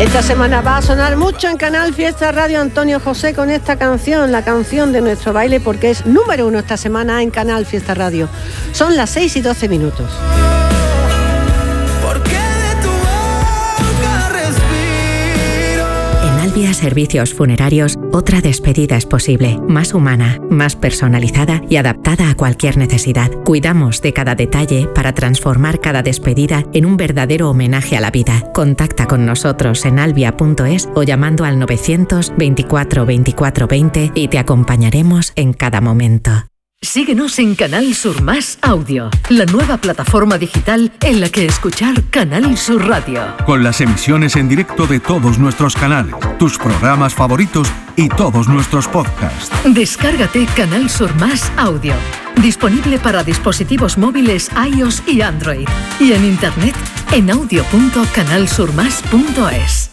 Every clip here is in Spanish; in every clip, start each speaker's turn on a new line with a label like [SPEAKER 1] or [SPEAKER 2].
[SPEAKER 1] Esta semana va a sonar mucho en Canal Fiesta Radio Antonio José con esta canción, la canción de nuestro baile, porque es número 1 esta semana en Canal Fiesta Radio. Son las 6:12.
[SPEAKER 2] Albia Servicios Funerarios, otra despedida es posible, más humana, más personalizada y adaptada a cualquier necesidad. Cuidamos de cada detalle para transformar cada despedida en un verdadero homenaje a la vida. Contacta con nosotros en albia.es o llamando al 900 24 24 20 y te acompañaremos en cada momento.
[SPEAKER 3] Síguenos en Canal Sur Más Audio, la nueva plataforma digital en la que escuchar Canal Sur Radio.
[SPEAKER 4] Con las emisiones en directo de todos nuestros canales, tus programas favoritos y todos nuestros podcasts.
[SPEAKER 3] Descárgate Canal Sur Más Audio, disponible para dispositivos móviles iOS y Android, y en internet en audio.canalsurmas.es.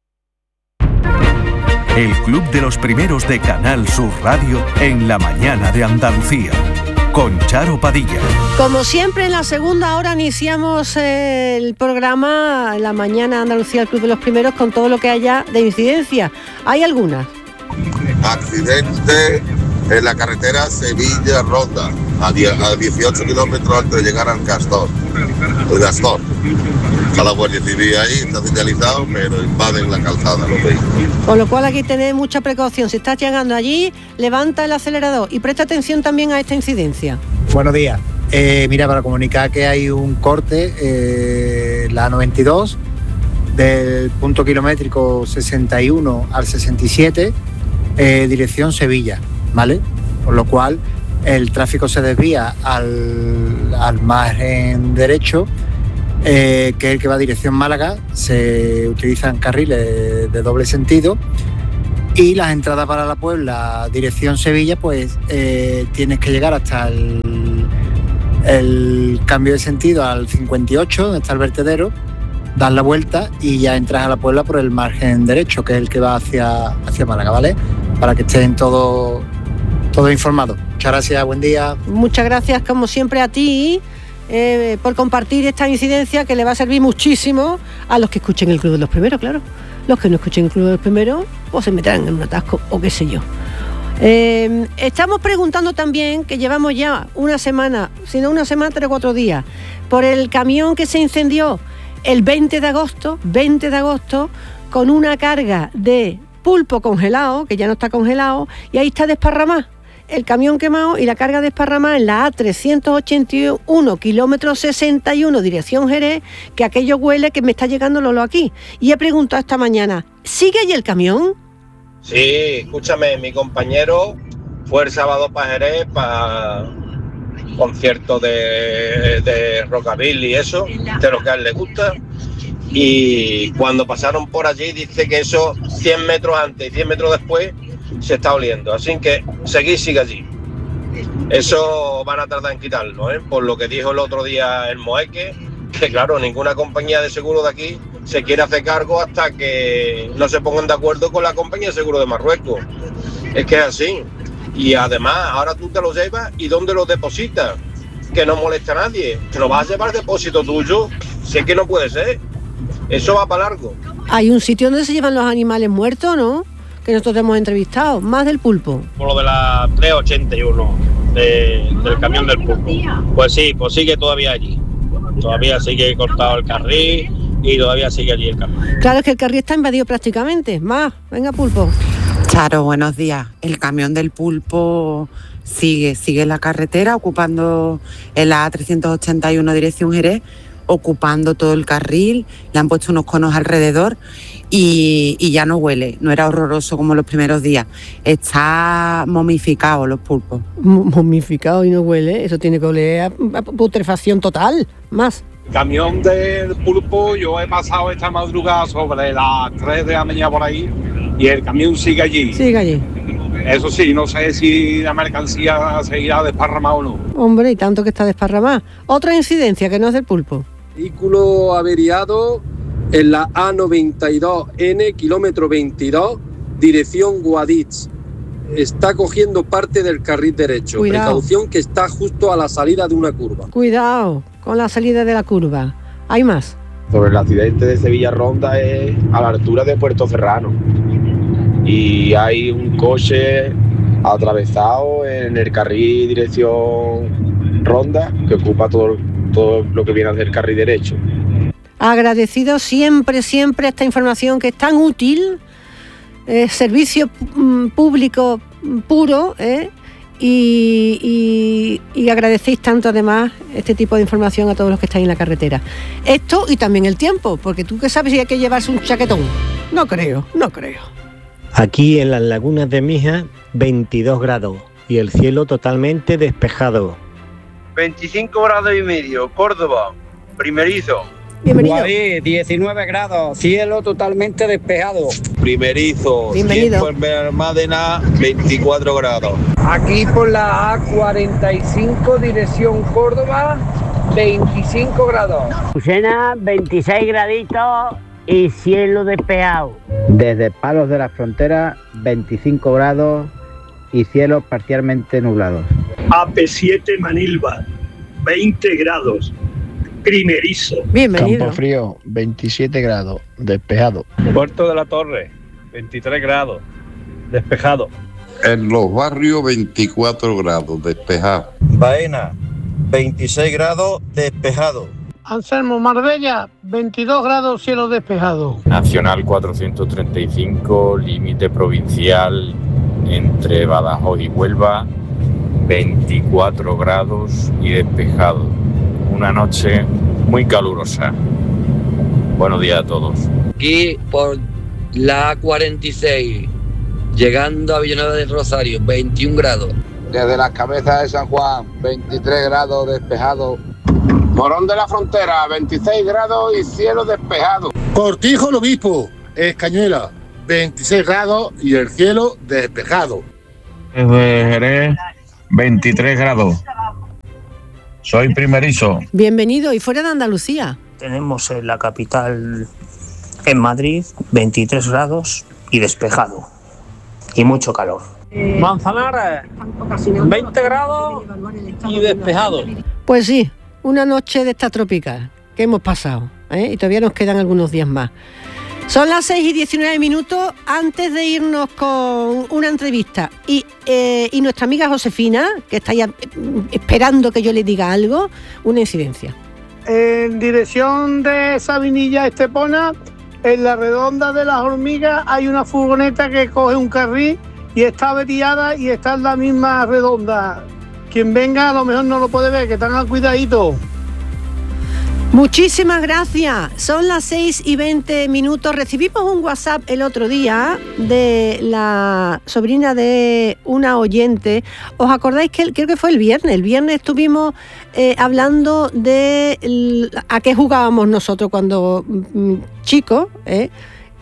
[SPEAKER 4] El Club de los Primeros de Canal Sur Radio en la mañana de Andalucía, con Charo Padilla.
[SPEAKER 1] Como siempre, en la segunda hora iniciamos el programa La Mañana de Andalucía, el Club de los Primeros, con todo lo que haya de incidencia. ¿Hay algunas?
[SPEAKER 5] Accidente en la carretera Sevilla-Ronda, a 18 kilómetros antes de llegar al Castor. El Gastor. Está la Guardia Civil ahí, está señalizado, pero invaden la calzada los vehículos.
[SPEAKER 1] Con lo cual hay que tener mucha precaución. Si estás llegando allí, levanta el acelerador y presta atención también a esta incidencia.
[SPEAKER 6] Buenos días. Mira, para comunicar que hay un corte, la 92, del punto kilométrico 61 al 67, dirección Sevilla, ¿vale? Por lo cual el tráfico se desvía al margen derecho, que es el que va a dirección Málaga. Se utilizan carriles de doble sentido, y las entradas para la Puebla, dirección Sevilla, pues tienes que llegar hasta el cambio de sentido al 58, donde está el vertedero, dar la vuelta y ya entras a la Puebla por el margen derecho, que es el que va hacia Málaga, ¿vale? Para que estén todo informado. Muchas gracias, buen día.
[SPEAKER 1] Muchas gracias, como siempre, a ti por compartir esta incidencia, que le va a servir muchísimo a los que escuchen el Club de los Primeros, claro. Los que no escuchen el Club de los Primeros, pues se meterán en un atasco o qué sé yo. Estamos preguntando también, que llevamos ya una semana, si no una semana, 3 o 4 días, por el camión que se incendió el 20 de agosto, con una carga de pulpo congelado, que ya no está congelado, y ahí está desparramado el camión quemado y la carga desparramada en la A381, kilómetro 61, dirección Jerez, que aquello huele, que me está llegando Lolo aquí. Y he preguntado esta mañana, ¿sigue allí el camión?
[SPEAKER 7] Sí, escúchame, mi compañero fue el sábado para Jerez, para concierto de rockabilly y eso, de lo que a él le gusta. Y cuando pasaron por allí, dice que eso 100 metros antes y 100 metros después se está oliendo, así que sigue allí. Eso van a tardar en quitarlo, por lo que dijo el otro día el Moeque, que claro, ninguna compañía de seguro de aquí se quiere hacer cargo hasta que no se pongan de acuerdo con la compañía de seguro de Marruecos. Es que es así. Y además, ahora tú te lo llevas y ¿dónde lo depositas? Que no molesta a nadie. ¿Te lo vas a llevar depósito tuyo? Si es que no puede ser. Eso va para largo.
[SPEAKER 1] Hay un sitio donde se llevan los animales muertos, ¿no? Que nosotros hemos entrevistado, más del pulpo.
[SPEAKER 8] Por lo de la 381, del camión del pulpo. Pues sí, pues sigue todavía allí. Todavía sigue cortado el carril y todavía sigue allí el camión.
[SPEAKER 1] Claro, es que el carril está invadido prácticamente. Más, venga pulpo.
[SPEAKER 9] Charo, buenos días. El camión del pulpo sigue en la carretera, ocupando en la A381 dirección Jerez, ocupando todo el carril. Le han puesto unos conos alrededor y ya no huele, no era horroroso como los primeros días. Está momificado los pulpos.
[SPEAKER 1] Momificado y no huele, eso tiene que oler a putrefacción total. Más.
[SPEAKER 10] Camión del pulpo, yo he pasado esta madrugada sobre las 3 de la mañana por ahí y el camión sigue allí.
[SPEAKER 1] Sigue allí.
[SPEAKER 10] Eso sí, no sé si la mercancía seguirá desparramada o no.
[SPEAKER 1] Hombre, y tanto que está desparramada. Otra incidencia que no es del pulpo.
[SPEAKER 11] Vehículo averiado en la A92N, kilómetro 22, dirección Guadix. Está cogiendo parte del carril derecho.
[SPEAKER 1] Cuidado.
[SPEAKER 11] Precaución, que está justo a la salida de una curva.
[SPEAKER 1] Cuidado con la salida de la curva. Hay más.
[SPEAKER 12] sobre el accidente de Sevilla Ronda es a la altura de Puerto Serrano. Y hay un coche atravesado en el carril dirección Ronda que ocupa todo lo que viene a ser el carril derecho.
[SPEAKER 1] Agradecido siempre esta información que es tan útil, servicio público puro, y agradecéis tanto además este tipo de información a todos los que estáis en la carretera. Esto y también el tiempo, porque tú qué sabes si hay que llevarse un chaquetón. No creo.
[SPEAKER 13] Aquí en las lagunas de Mija, 22 grados y el cielo totalmente despejado.
[SPEAKER 14] 25 grados y medio, Córdoba, primerizo.
[SPEAKER 1] Bienvenido.
[SPEAKER 15] Guadix, 19 grados, cielo totalmente despejado.
[SPEAKER 12] Primerizo,
[SPEAKER 1] bienvenido.
[SPEAKER 12] Tiempo en Benalmádena, 24 grados.
[SPEAKER 15] Aquí por la A45, dirección Córdoba, 25 grados.
[SPEAKER 16] Lucena, 26 graditos y cielo despejado.
[SPEAKER 17] Desde Palos de la Frontera, 25 grados y cielos parcialmente nublados.
[SPEAKER 18] AP7 Manilva, 20 grados. Primerizo.
[SPEAKER 1] Bienvenido.
[SPEAKER 19] Campo Frío, 27 grados, despejado.
[SPEAKER 8] Puerto de la Torre, 23 grados, despejado.
[SPEAKER 5] En Los Barrios, 24 grados, despejado.
[SPEAKER 20] Baena, 26 grados, despejado.
[SPEAKER 21] Anselmo, Marbella, 22 grados, cielo despejado.
[SPEAKER 22] Nacional 435, límite provincial entre Badajoz y Huelva, 24 grados y despejado. Una noche muy calurosa. Buenos días a todos.
[SPEAKER 23] Aquí por la A46, llegando a Villanueva del Rosario, 21 grados.
[SPEAKER 24] Desde las Cabezas de San Juan, 23 grados despejado.
[SPEAKER 25] Morón de la Frontera, 26 grados y cielo despejado.
[SPEAKER 26] Cortijo el Obispo, Escañuela, 26 grados y el cielo despejado.
[SPEAKER 27] Desde Jerez, 23 grados. Soy primerizo.
[SPEAKER 1] Bienvenido. ¿Y fuera de Andalucía?
[SPEAKER 28] Tenemos en la capital, en Madrid, 23 grados y despejado. Y mucho calor.
[SPEAKER 15] Manzanares, 20 grados y despejado.
[SPEAKER 1] Pues sí, una noche de esta tropical que hemos pasado, y todavía nos quedan algunos días más. Son las 6:19. Antes de irnos con una entrevista y nuestra amiga Josefina, que está ya esperando que yo le diga algo, una incidencia.
[SPEAKER 21] En dirección de Sabinilla Estepona, en la Redonda de las Hormigas, hay una furgoneta que coge un carril y está averiada y está en la misma redonda. Quien venga a lo mejor no lo puede ver, que tengan cuidadito.
[SPEAKER 1] Muchísimas gracias. Son las 6:20. Recibimos un WhatsApp el otro día de la sobrina de una oyente. ¿Os acordáis que creo que fue el viernes? El viernes estuvimos hablando de a qué jugábamos nosotros cuando chicos, en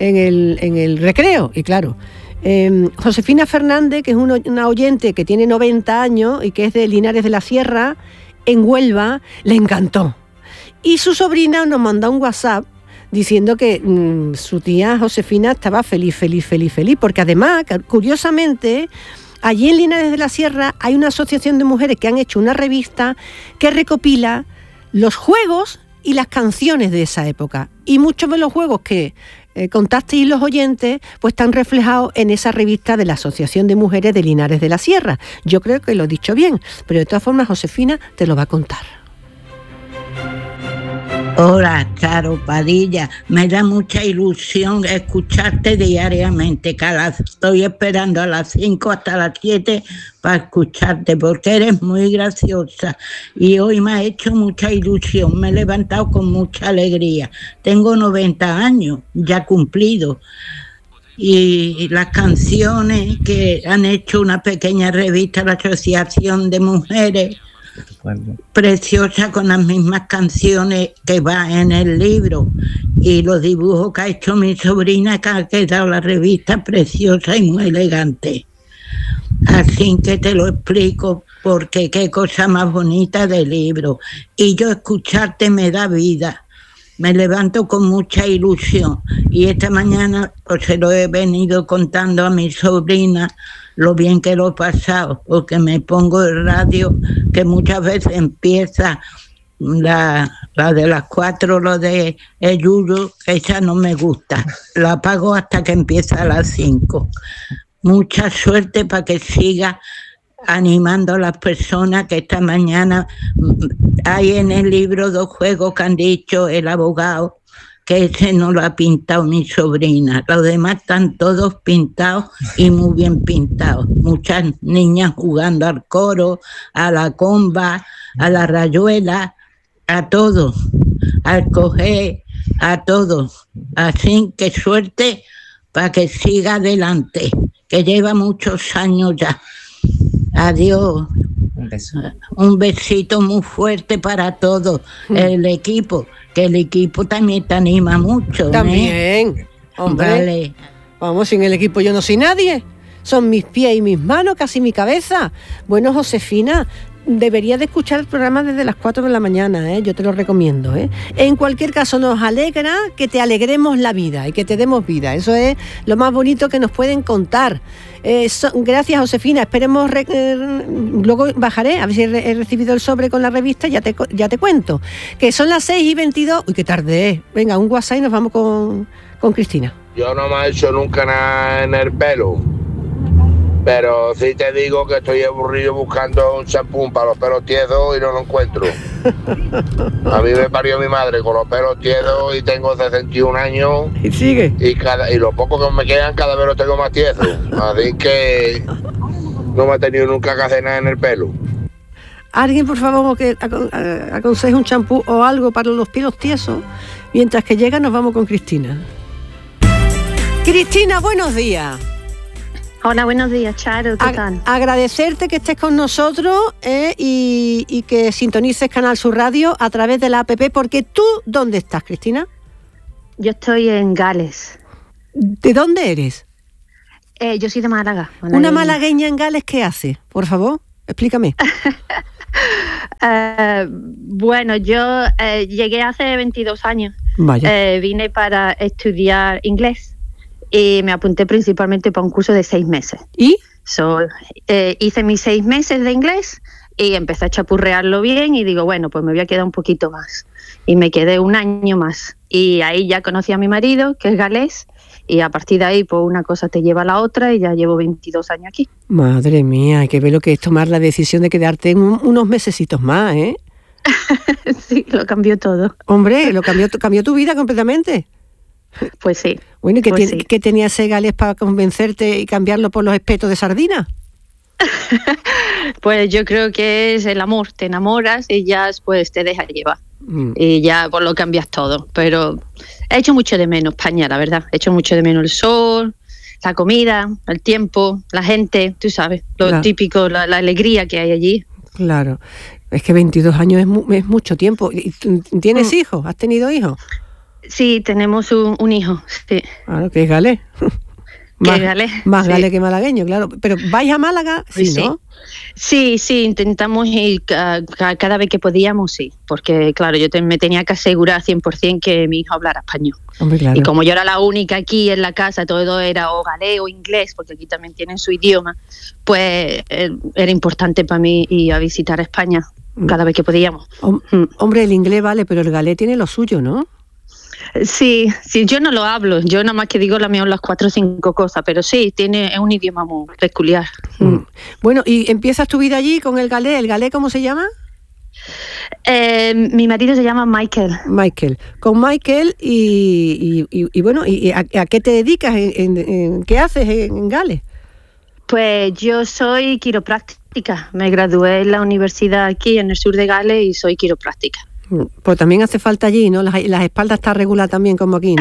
[SPEAKER 1] el recreo. Y claro, Josefina Fernández, que es una oyente que tiene 90 años y que es de Linares de la Sierra, en Huelva, le encantó. Y su sobrina nos mandó un WhatsApp diciendo que su tía Josefina estaba feliz, porque además, curiosamente, allí en Linares de la Sierra hay una asociación de mujeres que han hecho una revista que recopila los juegos y las canciones de esa época. Y muchos de los juegos que contasteis los oyentes, pues están reflejados en esa revista de la Asociación de Mujeres de Linares de la Sierra. Yo creo que lo he dicho bien, pero de todas formas Josefina te lo va a contar.
[SPEAKER 29] Hola, Charo Padilla. Me da mucha ilusión escucharte diariamente, que estoy esperando a las 5 hasta las 7 para escucharte, porque eres muy graciosa y hoy me ha hecho mucha ilusión. Me he levantado con mucha alegría. Tengo 90 años ya cumplido. Y las canciones que han hecho una pequeña revista, la Asociación de Mujeres, preciosa, con las mismas canciones que va en el libro, y los dibujos que ha hecho mi sobrina, que ha quedado la revista preciosa y muy elegante. Así que te lo explico, porque qué cosa más bonita de libro. Y yo escucharte me da vida. Me levanto con mucha ilusión. Y esta mañana pues se lo he venido contando a mi sobrina, lo bien que lo he pasado, porque me pongo el radio, que muchas veces empieza La de las 4, lo de el yuyu, esa no me gusta. La apago hasta que empieza a las 5. Mucha suerte para que siga animando a las personas, que esta mañana hay en el libro 2 juegos que han dicho el abogado, que ese no lo ha pintado mi sobrina. Los demás están todos pintados y muy bien pintados. Muchas niñas jugando al coro, a la comba, a la rayuela, a todo, al coger, a todo. Así que suerte para que siga adelante, que lleva muchos años ya. Adiós.
[SPEAKER 2] Un beso.
[SPEAKER 29] Un besito muy fuerte para todos. El equipo, que el equipo también te anima mucho.
[SPEAKER 1] También, hombre.
[SPEAKER 29] Vale.
[SPEAKER 1] Vamos, sin el equipo yo no soy nadie. Son mis pies y mis manos, casi mi cabeza. Bueno, Josefina, deberías de escuchar el programa desde las 4 de la mañana, ¿eh? Yo te lo recomiendo, ¿eh? En cualquier caso, nos alegra que te alegremos la vida y que te demos vida. Eso es lo más bonito que nos pueden contar. Gracias, Josefina. Esperemos, luego bajaré, a ver si he recibido el sobre con la revista, ya te cuento. Que son las 6:22. Uy, qué tarde es. Venga, un WhatsApp y nos vamos con Cristina.
[SPEAKER 25] Yo no me he hecho nunca nada en el pelo, pero sí te digo que estoy aburrido buscando un champú para los pelos tiesos y no lo encuentro. A mí me parió mi madre con los pelos tiesos y tengo 61 años.
[SPEAKER 1] ¿Y sigue?
[SPEAKER 25] Y lo poco que me quedan cada vez los tengo más tiesos. Así que no me he tenido nunca que hacer nada en el pelo.
[SPEAKER 1] Alguien, por favor, que aconseje un champú o algo para los pelos tiesos. Mientras que llega, nos vamos con Cristina. Cristina, buenos días.
[SPEAKER 3] Hola, buenos días, Charo, ¿qué tal?
[SPEAKER 1] Agradecerte que estés con nosotros y que sintonices Canal Sur Radio a través de la app, porque tú, ¿dónde estás, Cristina?
[SPEAKER 3] Yo estoy en Gales.
[SPEAKER 1] ¿De dónde eres?
[SPEAKER 3] Yo soy de Málaga.
[SPEAKER 1] ¿Una malagueña en Gales qué hace? Por favor, explícame.
[SPEAKER 3] Bueno, yo llegué hace 22 años.
[SPEAKER 1] Vaya.
[SPEAKER 3] Vine para estudiar inglés. Y me apunté principalmente para un curso de 6 meses.
[SPEAKER 1] ¿Y?
[SPEAKER 3] Hice mis 6 meses de inglés y empecé a chapurrearlo bien y digo, bueno, pues me voy a quedar un poquito más. Y me quedé 1 año más. Y ahí ya conocí a mi marido, que es galés, y a partir de ahí, pues una cosa te lleva a la otra y ya llevo 22 años aquí.
[SPEAKER 1] Madre mía, hay que ver lo que es tomar la decisión de quedarte unos mesecitos más, ¿eh?
[SPEAKER 3] Sí, lo cambió todo.
[SPEAKER 1] Hombre, cambió tu vida completamente.
[SPEAKER 3] Pues sí.
[SPEAKER 1] Bueno, ¿y
[SPEAKER 3] pues sí.
[SPEAKER 1] qué tenía ese galés para convencerte y cambiarlo por los espetos de sardina?
[SPEAKER 3] Pues yo creo que es el amor. Te enamoras y ya pues te dejas llevar. Y ya pues lo cambias todo. Pero he hecho mucho de menos España, la verdad. He hecho mucho de menos el sol, la comida, el tiempo, la gente, tú sabes, lo típico, la alegría que hay allí.
[SPEAKER 1] Claro. Es que 22 años es mucho tiempo. ¿Tienes hijos? ¿Has tenido hijos?
[SPEAKER 3] Sí, tenemos un hijo, sí.
[SPEAKER 1] Claro, que es galés. Más galés que malagueño, claro. Pero ¿vais a Málaga? Sí, ¿no?
[SPEAKER 3] Sí, intentamos ir cada vez que podíamos, sí. Porque, claro, yo me tenía que asegurar 100% que mi hijo hablara español.
[SPEAKER 1] Hombre, claro.
[SPEAKER 3] Y como yo era la única aquí en la casa, todo era o galés o inglés, porque aquí también tienen su idioma, pues era importante para mí ir a visitar España cada vez que podíamos.
[SPEAKER 1] Hombre, el inglés vale, pero el galés tiene lo suyo, ¿no?
[SPEAKER 3] Sí, yo no lo hablo, yo nada más que digo las 4 o 5 cosas, pero sí, es un idioma muy peculiar.
[SPEAKER 1] Bueno, y empiezas tu vida allí con el galés ¿cómo se llama?
[SPEAKER 3] Mi marido se llama Michael.
[SPEAKER 1] Con Michael y bueno, ¿y a qué te dedicas? ¿Qué haces en Gales?
[SPEAKER 3] Pues yo soy quiropráctica, me gradué en la universidad aquí en el sur de Gales y soy quiropráctica.
[SPEAKER 1] Pues también hace falta allí, ¿no? Las espaldas están reguladas también como aquí, ¿no?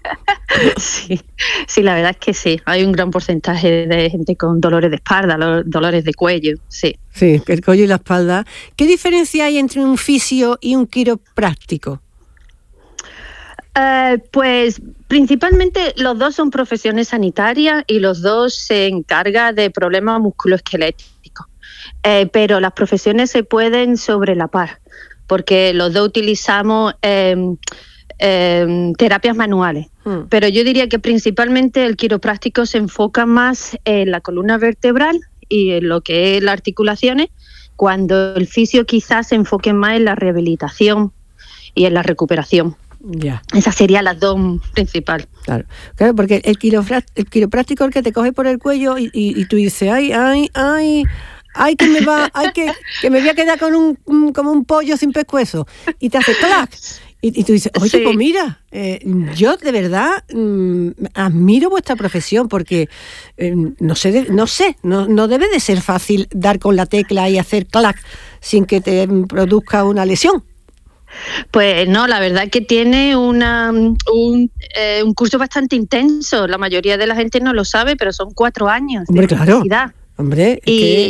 [SPEAKER 3] Sí, la verdad es que sí. Hay un gran porcentaje de gente con dolores de espalda, dolores de cuello, sí.
[SPEAKER 1] Sí, el cuello y la espalda. ¿Qué diferencia hay entre un fisio y un quiropráctico?
[SPEAKER 3] Pues principalmente los dos son profesiones sanitarias y los dos se encargan de problemas musculoesqueléticos. Pero las profesiones se pueden sobrelapar, porque los dos utilizamos terapias manuales. Pero yo diría que principalmente el quiropráctico se enfoca más en la columna vertebral y en lo que es las articulaciones, cuando el fisio quizás se enfoque más en la rehabilitación y en la recuperación.
[SPEAKER 1] Ya.
[SPEAKER 3] Esas serían las dos principales.
[SPEAKER 1] Claro, porque el quiropráctico es el que te coge por el cuello y tú dices, ay, que me voy a quedar como un pollo sin pescuezo. Y te hace clac. Y tú dices, oye, pues mira, yo de verdad admiro vuestra profesión, porque no debe de ser fácil dar con la tecla y hacer clac sin que te produzca una lesión.
[SPEAKER 3] Pues no, la verdad que tiene un curso bastante intenso. La mayoría de la gente no lo sabe, pero son 4 años.
[SPEAKER 1] Hombre,
[SPEAKER 3] de
[SPEAKER 1] claro.
[SPEAKER 3] universidad.
[SPEAKER 1] Hombre,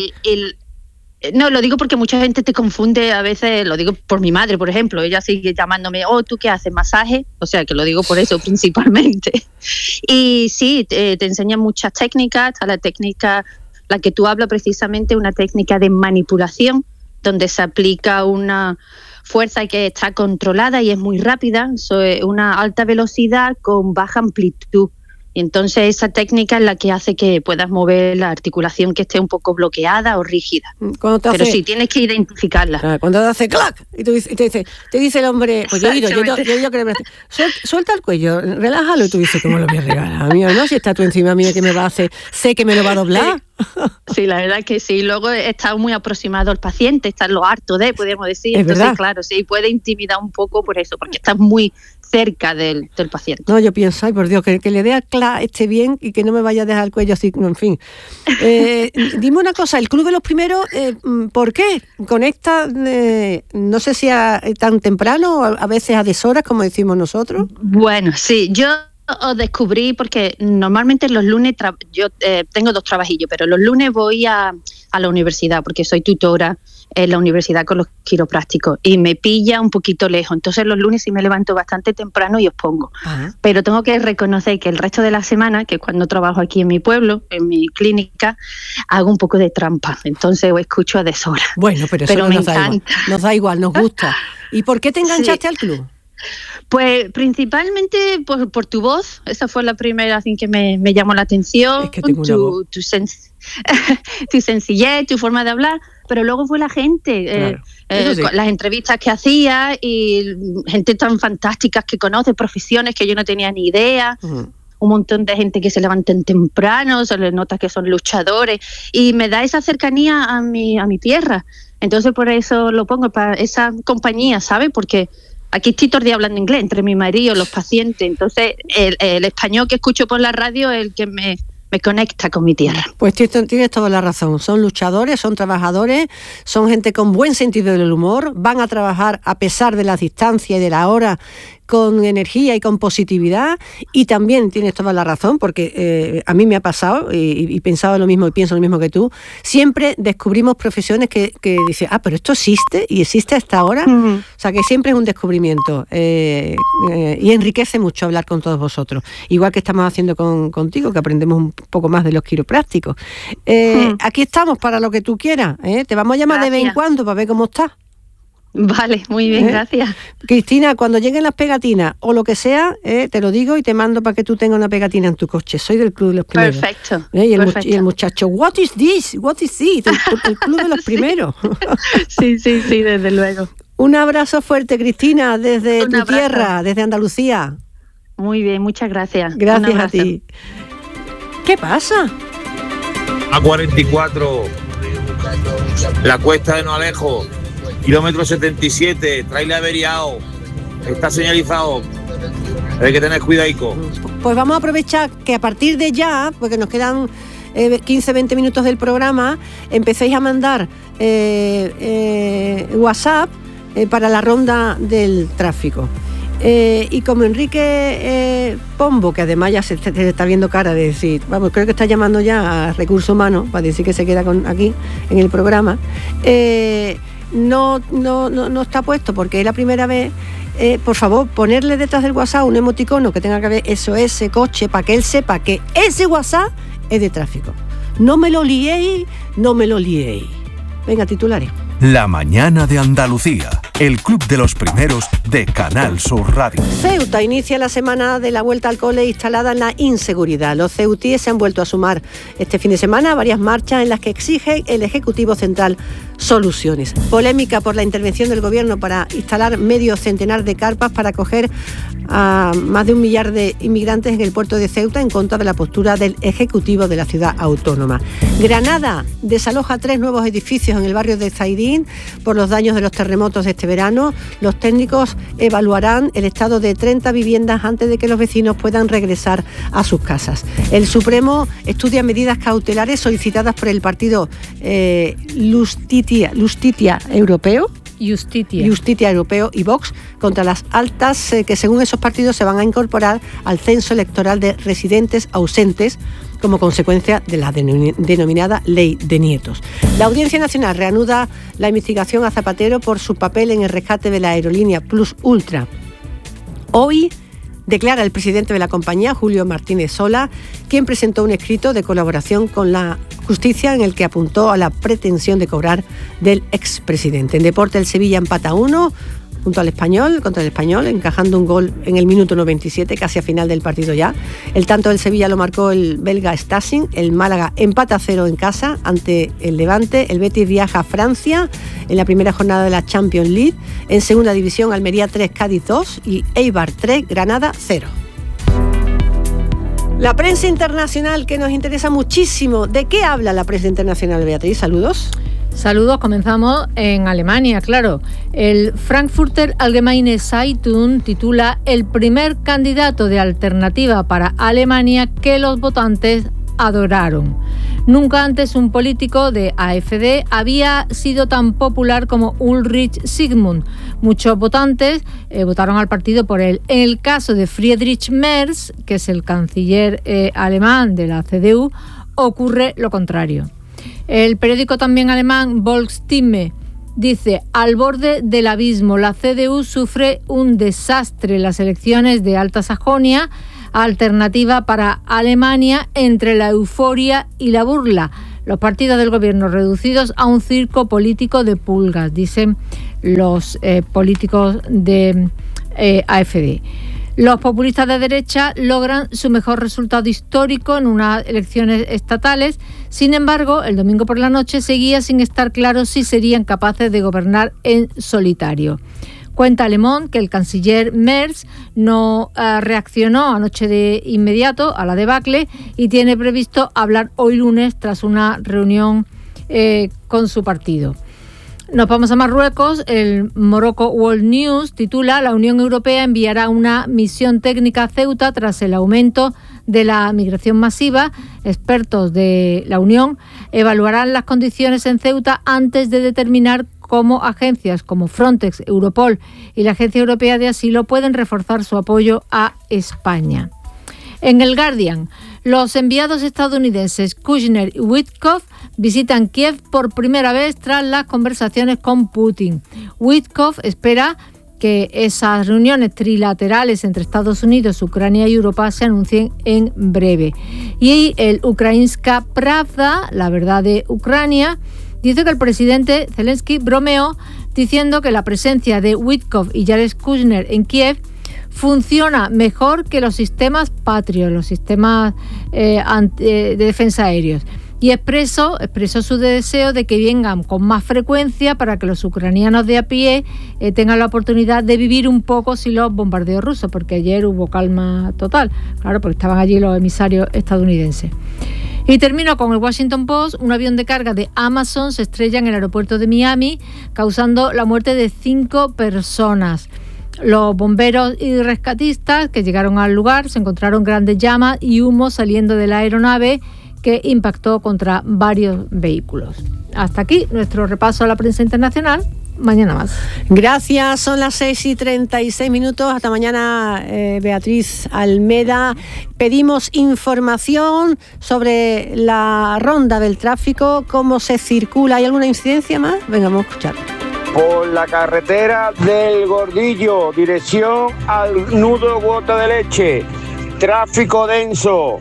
[SPEAKER 3] no, lo digo porque mucha gente te confunde, a veces lo digo por mi madre, por ejemplo, ella sigue llamándome, ¿tú qué haces? ¿Masaje? O sea, que lo digo por eso principalmente. Y sí, te enseñan muchas técnicas, está la técnica, la que tú hablas precisamente, una técnica de manipulación, donde se aplica una fuerza que está controlada y es muy rápida, una alta velocidad con baja amplitud. Y entonces esa técnica es la que hace que puedas mover la articulación que esté un poco bloqueada o rígida. Pero sí, tienes que identificarla.
[SPEAKER 1] Cuando te hace clac, y te dice el hombre, pues yo digo que suelta el cuello, relájalo, y tú dices, ¿cómo lo voy a regalar? Amigo, no, si está tú encima mío, que me va a hacer, sé que me lo va a doblar.
[SPEAKER 3] Sí, la verdad que sí. Luego está muy aproximado al paciente, está lo harto de, podríamos decir.
[SPEAKER 1] Es
[SPEAKER 3] entonces,
[SPEAKER 1] verdad.
[SPEAKER 3] claro, sí, puede intimidar un poco por eso, porque estás muy cerca del paciente.
[SPEAKER 1] No, yo pienso, ay, por Dios, que le dé a clac esté bien y que no me vaya a dejar el cuello así, en fin. Dime una cosa, el Club de los Primeros, ¿por qué? ¿Conecta, no sé si tan temprano o a veces a deshoras, como decimos nosotros?
[SPEAKER 3] Bueno, sí, yo os descubrí porque normalmente los lunes yo tengo 2 trabajillos, pero los lunes voy a la universidad porque soy tutora en la universidad con los quiroprácticos y me pilla un poquito lejos. Entonces los lunes sí me levanto bastante temprano y os pongo. Ajá. Pero tengo que reconocer que el resto de la semana, que cuando trabajo aquí en mi pueblo, en mi clínica, hago un poco de trampa. Entonces os escucho a deshora.
[SPEAKER 1] Bueno, pero eso
[SPEAKER 3] me encanta.
[SPEAKER 1] Nos da igual, nos gusta. ¿Y por qué te enganchaste al club?
[SPEAKER 3] Pues principalmente por tu voz. Esa fue la primera así que me llamó la atención.
[SPEAKER 1] Es que tengo una voz.
[SPEAKER 3] Tu sencillez, tu forma de hablar, pero luego fue la gente, claro. Sí. Las entrevistas que hacía y gente tan fantástica que conoce, profesiones que yo no tenía ni idea. Uh-huh. Un montón de gente que se levantan temprano, se les nota que son luchadores y me da esa cercanía a mi tierra. Entonces por eso lo pongo, para esa compañía, ¿sabes? Porque aquí estoy todo el día hablando inglés entre mi marido, los pacientes. Entonces el español que escucho por la radio es el que me conecta con mi tierra.
[SPEAKER 1] Pues tienes toda la razón. Son luchadores, son trabajadores, son gente con buen sentido del humor, van a trabajar a pesar de las distancias y de la hora con energía y con positividad. Y también tienes toda la razón, porque a mí me ha pasado y pensaba lo mismo y pienso lo mismo que tú. Siempre descubrimos profesiones que dicen, pero esto existe y existe hasta ahora. Uh-huh. O sea, que siempre es un descubrimiento y enriquece mucho hablar con todos vosotros. Igual que estamos haciendo contigo, que aprendemos un poco más de los quiroprácticos. Aquí estamos para lo que tú quieras. Te vamos a llamar de vez en cuando para ver cómo estás.
[SPEAKER 3] Vale, muy bien, gracias.
[SPEAKER 1] Cristina, cuando lleguen las pegatinas o lo que sea, te lo digo y te mando para que tú tengas una pegatina en tu coche. Soy del Club de los Primeros.
[SPEAKER 3] Perfecto.
[SPEAKER 1] Y el muchacho, what is this? What is it? El Club de los Primeros.
[SPEAKER 3] Sí, desde luego.
[SPEAKER 1] Un abrazo fuerte, Cristina, desde tu tierra, desde Andalucía.
[SPEAKER 3] Muy bien, muchas gracias.
[SPEAKER 1] Gracias a ti. ¿Qué pasa?
[SPEAKER 27] A44, la cuesta de No Alejo. Kilómetro 77, trailer averiado, está señalizado, hay que tener cuidadico.
[SPEAKER 1] Pues vamos a aprovechar que a partir de ya, porque nos quedan 15-20 minutos del programa, empecéis a mandar WhatsApp para la ronda del tráfico. Y como Enrique Pombo, que además ya se está viendo cara de decir, vamos, creo que está llamando ya a Recursos Humanos para decir que se queda aquí en el programa, no está puesto porque es la primera vez. Por favor, ponerle detrás del WhatsApp un emoticono que tenga que ver SOS coche para que él sepa que ese WhatsApp es de tráfico. No me lo liéis. Venga, titulares.
[SPEAKER 2] La mañana de Andalucía. el Club de los Primeros de Canal Sur Radio.
[SPEAKER 1] Ceuta inicia la semana de la vuelta al cole instalada en la inseguridad. Los ceutíes se han vuelto a sumar este fin de semana a varias marchas en las que exige el Ejecutivo Central soluciones. Polémica por la intervención del Gobierno para instalar medio centenar de carpas para acoger a más de 1 millar de inmigrantes en el puerto de Ceuta en contra de la postura del Ejecutivo de la ciudad autónoma. Granada desaloja 3 nuevos edificios en el barrio de Zaidín por los daños de los terremotos de este verano. Los técnicos evaluarán el estado de 30 viviendas antes de que los vecinos puedan regresar a sus casas. El Supremo estudia medidas cautelares solicitadas por el partido Justitia Europeo y Vox contra las altas que según esos partidos se van a incorporar al censo electoral de residentes ausentes como consecuencia de la denominada Ley de Nietos. La Audiencia Nacional reanuda la investigación a Zapatero por su papel en el rescate de la aerolínea Plus Ultra. Hoy declara el presidente de la compañía, Julio Martínez Sola, quien presentó un escrito de colaboración con la justicia en el que apuntó a la pretensión de cobrar del expresidente. En deporte, el Sevilla empata 1 contra el Español, encajando un gol en el minuto 97, casi a final del partido ya. El tanto del Sevilla lo marcó el belga Stasin. El Málaga empata 0 en casa ante el Levante. El Betis viaja a Francia en la primera jornada de la Champions League. En segunda división, Almería 3, Cádiz 2 y Eibar 3, Granada 0. La prensa internacional, que nos interesa muchísimo. ¿De qué habla la prensa internacional, Beatriz? Saludos.
[SPEAKER 4] Saludos, comenzamos en Alemania, claro. El Frankfurter Allgemeine Zeitung titula "El primer candidato de alternativa para Alemania que los votantes adoraron". Nunca antes un político de AfD había sido tan popular como Ulrich Sigmund. Muchos votantes votaron al partido por él. En el caso de Friedrich Merz, que es el canciller alemán de la CDU, ocurre lo contrario. El periódico también alemán Volksstimme dice: al borde del abismo, la CDU sufre un desastre en las elecciones de Alta Sajonia, alternativa para Alemania entre la euforia y la burla. Los partidos del gobierno reducidos a un circo político de pulgas, dicen los políticos de AfD. Los populistas de derecha logran su mejor resultado histórico en unas elecciones estatales. Sin embargo, el domingo por la noche seguía sin estar claro si serían capaces de gobernar en solitario. Cuenta Le Monde que el canciller Merz no reaccionó anoche de inmediato a la debacle y tiene previsto hablar hoy lunes tras una reunión con su partido. Nos vamos a Marruecos. El Morocco World News titula: la Unión Europea enviará una misión técnica a Ceuta tras el aumento de la migración masiva. Expertos de la Unión evaluarán las condiciones en Ceuta antes de determinar cómo agencias como Frontex, Europol y la Agencia Europea de Asilo pueden reforzar su apoyo a España. En el Guardian, los enviados estadounidenses Kushner y Witkoff visitan Kiev por primera vez tras las conversaciones con Putin. Witkoff espera que esas reuniones trilaterales entre Estados Unidos, Ucrania y Europa se anuncien en breve. Y el Ukrainska Pravda, la verdad de Ucrania, dice que el presidente Zelensky bromeó diciendo que la presencia de Witkoff y Jared Kushner en Kiev funciona mejor que los sistemas Patriot, los sistemas de defensa aéreos. Y expresó su deseo de que vengan con más frecuencia para que los ucranianos de a pie tengan la oportunidad de vivir un poco sin los bombardeos rusos, porque ayer hubo calma total, claro, porque estaban allí los emisarios estadounidenses. Y termino con el Washington Post. Un avión de carga de Amazon se estrella en el aeropuerto de Miami, causando la muerte de 5 personas. Los bomberos y rescatistas que llegaron al lugar se encontraron grandes llamas y humo saliendo de la aeronave que impactó contra varios vehículos. Hasta aquí nuestro repaso a la prensa internacional. Mañana más.
[SPEAKER 1] Gracias, son las 6:36. Hasta mañana, Beatriz Almeda. Pedimos información sobre la ronda del tráfico, cómo se circula. ¿Hay alguna incidencia más? Venga, vamos a escuchar.
[SPEAKER 21] Por la carretera del Gordillo, dirección al nudo Gota de Leche, tráfico denso.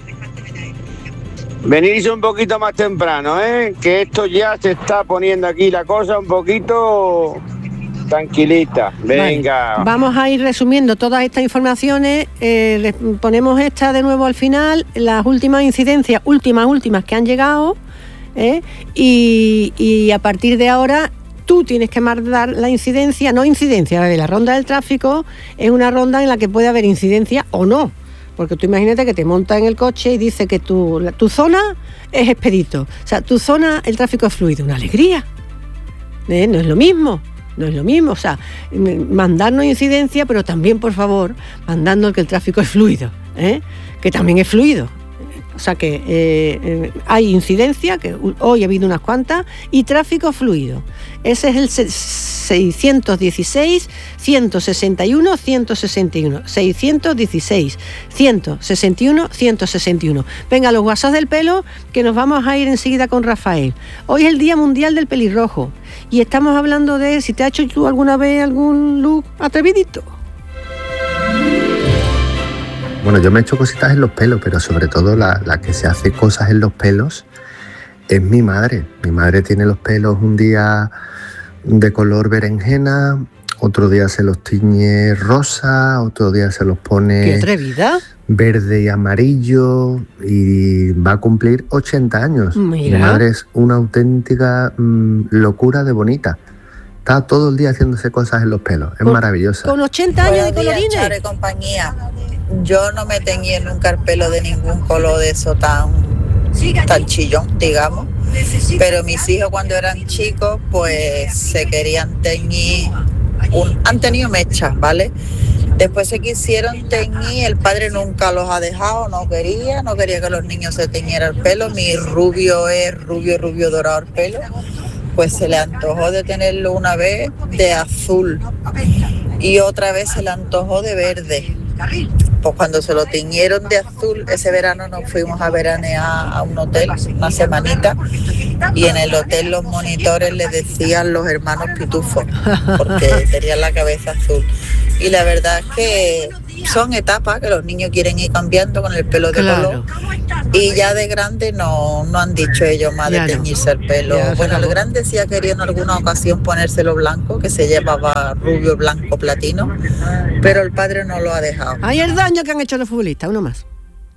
[SPEAKER 21] Venirse un poquito más temprano, que esto ya se está poniendo aquí la cosa un poquito
[SPEAKER 27] tranquilita, venga.
[SPEAKER 1] Vale. Vamos a ir resumiendo todas estas informaciones, ponemos esta de nuevo al final, las últimas incidencias, últimas que han llegado, y a partir de ahora tú tienes que mandar la incidencia, la ronda del tráfico es una ronda en la que puede haber incidencia o no. Porque tú imagínate que te montas en el coche y dice que tu zona es expedito. O sea, tu zona, el tráfico es fluido. Una alegría. No es lo mismo. O sea, mandarnos incidencia, pero también, por favor, mandando que el tráfico es fluido. Que también es fluido. O sea que hay incidencia, que hoy ha habido unas cuantas, y tráfico fluido. Ese es el 616, 161, 161. 616, 161, 161. Venga, los WhatsApp del pelo, que nos vamos a ir enseguida con Rafael. Hoy es el Día Mundial del Pelirrojo y estamos hablando de si te has hecho tú alguna vez algún look atrevidito.
[SPEAKER 6] Bueno, yo me he hecho cositas en los pelos, pero sobre todo la que se hace cosas en los pelos es mi madre. Mi madre tiene los pelos un día de color berenjena, otro día se los tiñe rosa, otro día se los pone
[SPEAKER 1] ¡qué atrevida!
[SPEAKER 6] Verde y amarillo, y va a cumplir 80 años.
[SPEAKER 1] Mira.
[SPEAKER 6] Mi madre es una auténtica locura de bonita. Está todo el día haciéndose cosas en los pelos, es maravillosa.
[SPEAKER 1] Con 80 años de colorines.
[SPEAKER 7] Charo y compañía. Yo no me teñí nunca el pelo de ningún color de eso tan chillón, digamos. Pero mis hijos cuando eran chicos, pues se querían teñir, han tenido mechas, ¿vale? Después se quisieron teñir, el padre nunca los ha dejado, no quería que los niños se teñieran el pelo. Mi rubio es rubio dorado el pelo. Pues se le antojó de tenerlo una vez de azul y otra vez se le antojó de verde. Pues cuando se lo tiñeron de azul, ese verano nos fuimos a veranear a un hotel, una semanita, y en el hotel los monitores le decían los hermanos pitufos, porque tenían la cabeza azul. Y la verdad es que son etapas que los niños quieren ir cambiando con el pelo de color, y ya de grande no han dicho ellos más de teñirse el pelo. Bueno, el grande sí ha querido en alguna ocasión ponérselo blanco, que se llevaba rubio, blanco, platino, pero el padre no lo ha dejado.
[SPEAKER 1] Hay el daño que han hecho los futbolistas, uno más.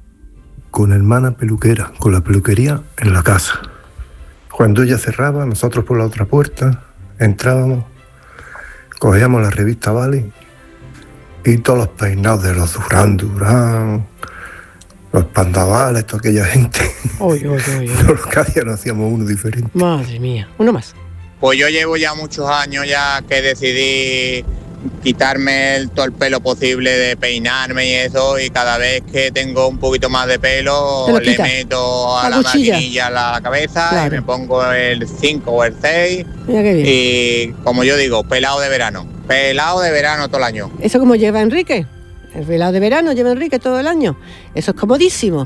[SPEAKER 9] Con hermana peluquera, con la peluquería en la casa. Cuando ella cerraba, nosotros por la otra puerta entrábamos, cogíamos la revista Vale y todos los peinados de los Durán, los pandavales, toda aquella gente. Todos cada día nos hacíamos uno diferente.
[SPEAKER 1] Madre mía, uno más.
[SPEAKER 27] Pues yo llevo ya muchos años ya que decidí quitarme todo el pelo posible, de peinarme y eso, y cada vez que tengo un poquito más de pelo le meto a la maquinilla a la cabeza, y me pongo el 5 o el 6. Mira qué bien. Y como yo digo, pelado de verano todo el año.
[SPEAKER 1] ¿Eso como lleva Enrique? El pelado de verano lleva Enrique todo el año. Eso es comodísimo.